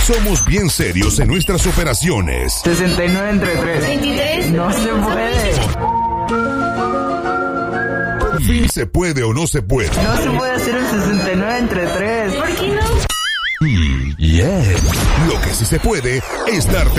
Somos bien serios en nuestras operaciones. 69 entre 3. 23. No se puede. Por fin se puede o no se puede. No se puede hacer un 69 entre 3. ¿Por qué no? Lo que sí se puede es darte